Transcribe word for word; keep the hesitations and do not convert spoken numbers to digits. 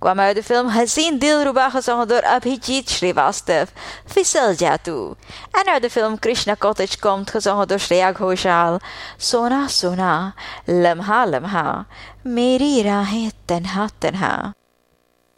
kwam uit de film Hसीन दिलरुबा gezongen door Abhijit Shrivastava, Fiसल Jatu. En uit de film Krishna Cottage komt gezongen door Shreya Ghoshal, Sona Sona, Lamha Lamha, Meri Rahe Tanha Tanha.